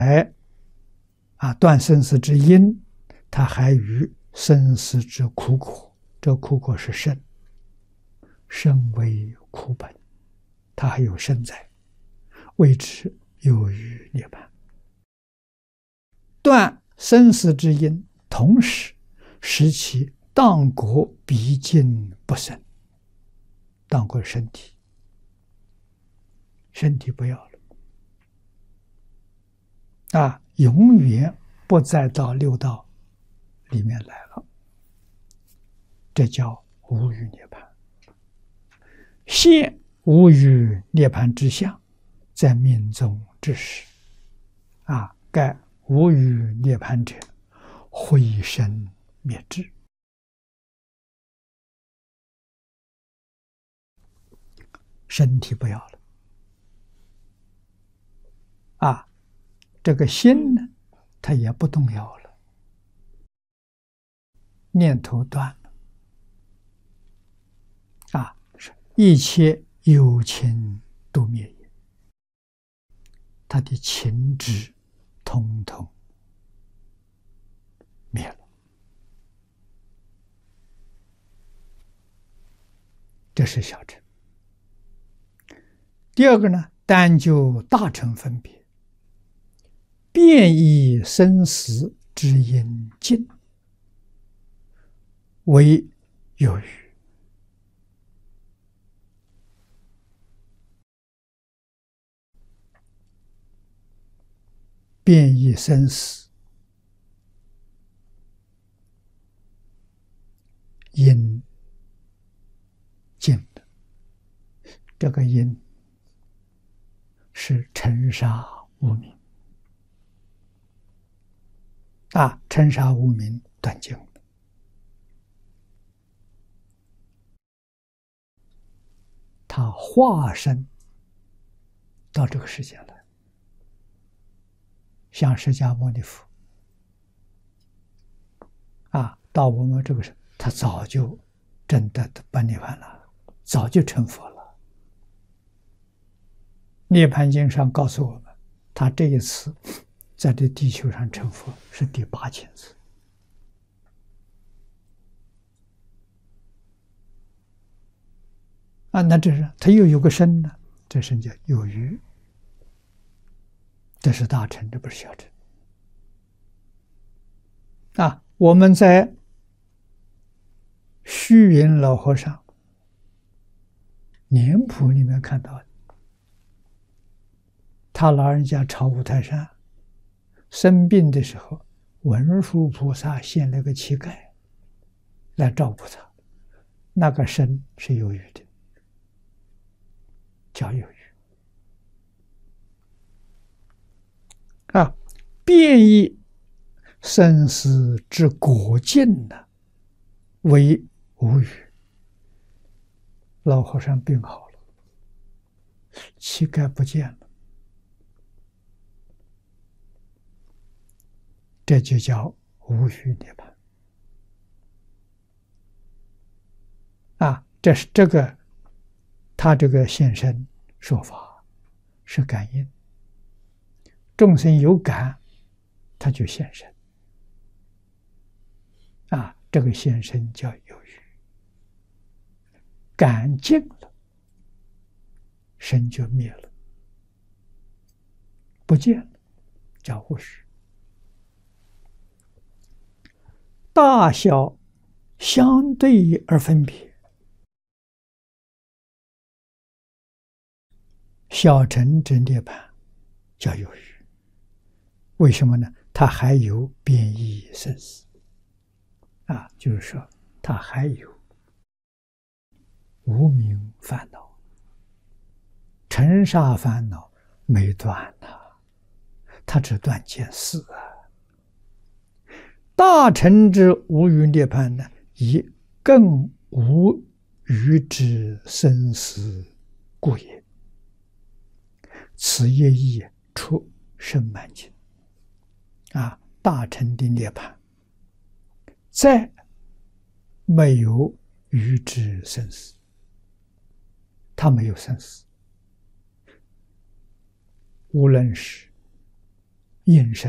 断生死之因，它还与生死之苦果。这苦果是生，生为苦本，它还有生在，谓之有余涅槃。断生死之因，同时使其当果毕竟不生。当果身体，身体不要了，永远不再到六道里面来了，这叫无余涅槃。现无余涅槃之相，在命中之时，盖无余涅槃者，毁身灭智。身体不要了，这个心呢，它也不动摇了，念头断了，一切有情都灭也，他的情执统统灭了。这是小乘。第二个呢，单就大乘分别，变异生死之因尽，为有余。变异生死因尽的，这个因是尘沙无明，尘沙无明断尽了，他化身到这个世界来，像释迦牟尼佛到我们这个时，他早就真的般涅槃了，早就成佛了。涅槃经上告诉我们，他这一次在这地球上成佛是第8000次。那这是他又有个身呢，这身叫有余，这是大乘，这不是小乘。我们在虚云老和尚年谱里面看到，他老人家朝五台山生病的时候，文殊菩萨现了个乞丐来照顾他，那个身是有余的，叫有余。变异生死之果尽呢，为无余。老和尚病好了，乞丐不见了，这就叫无余涅槃。这个他这个现身说法是感应，众生有感，他就现身。这个现身叫有余，感尽了，身就灭了，不见了，叫无余。大小相对而分别，小乘之涅槃叫有余。为什么呢？它还有变异生死，就是说它还有无明烦恼，尘沙烦恼没断它只断见思大乘之无余涅槃呢，以更无余之生死故也。此业亦出生满经。大乘的涅槃，再没有余之生死，它没有生死。无论是应身。